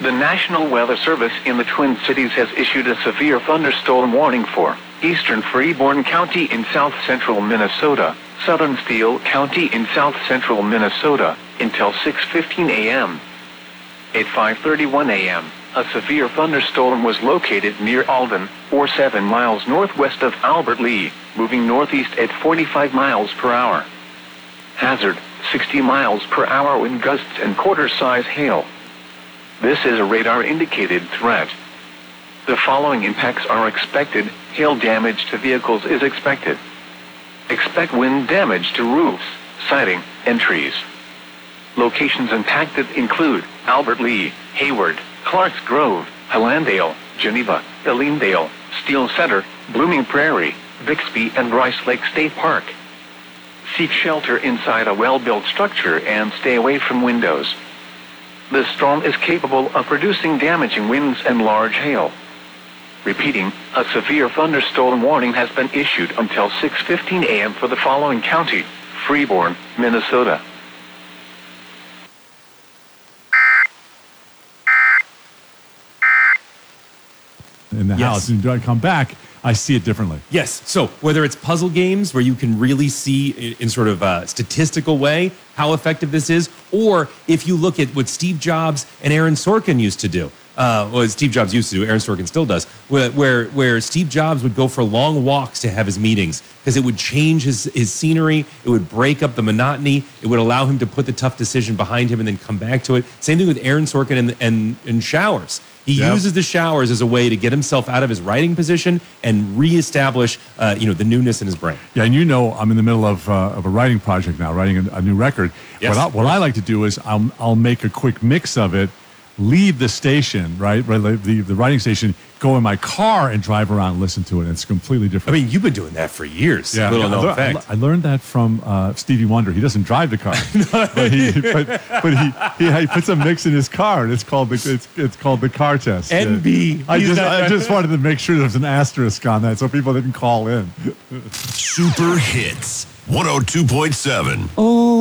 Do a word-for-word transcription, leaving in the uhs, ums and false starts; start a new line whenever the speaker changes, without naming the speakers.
The National Weather Service in the Twin Cities has issued a severe thunderstorm warning for eastern Freeborn County in south-central Minnesota, southern Steele County in south-central Minnesota, until six fifteen a.m. At five thirty-one a.m., a severe thunderstorm was located near Alden, or seven miles northwest of Albert Lea, moving northeast at forty-five miles per hour. Hazard, sixty miles per hour wind gusts and quarter-size hail. This is a radar-indicated threat. The following impacts are expected. Hail damage to vehicles is expected. Expect wind damage to roofs, siding, and trees. Locations impacted include Albert Lea, Hayward, Clarks Grove, Hilandale, Geneva, Elleendale, Steele Center, Blooming Prairie, Bixby, and Rice Lake State Park. Seek shelter inside a well-built structure and stay away from windows. The storm is capable of producing damaging winds and large hail. Repeating, a severe thunderstorm warning has been issued until six fifteen a.m. for the following county: Freeborn, Minnesota.
In the
Yes.
house, and I come back, I see it differently.
Yes. So whether it's puzzle games where you can really see in, in sort of a statistical way how effective this is, or if you look at what Steve Jobs and Aaron Sorkin used to do, uh, what Steve Jobs used to do, Aaron Sorkin still does, where where, where Steve Jobs would go for long walks to have his meetings because it would change his, his scenery, it would break up the monotony, it would allow him to put the tough decision behind him and then come back to it. Same thing with Aaron Sorkin and, and, and showers. He
Yep.
uses the showers as a way to get himself out of his writing position and reestablish, uh, you know, the newness in his brain.
Yeah, and you know I'm in the middle of uh, of a writing project now, writing a, a new record.
Yes,
what I,
of
what I like to do is I'll I'll make a quick mix of it, leave the station, right, right leave the writing station, go in my car and drive around and listen to it. It's completely
I
different.
mean, you've been doing that for years.
Yeah,
Little
I,
known
lear- I,
fact.
I learned that from uh, Stevie Wonder. He doesn't drive the car, but he but, but he, he he puts a mix in his car, and it's called the it's it's called the car test.
N B.
Yeah. I
He's
just
not-
I just wanted to make sure there was an asterisk on that so people didn't call in.
Super Hits one oh two point seven.
Oh,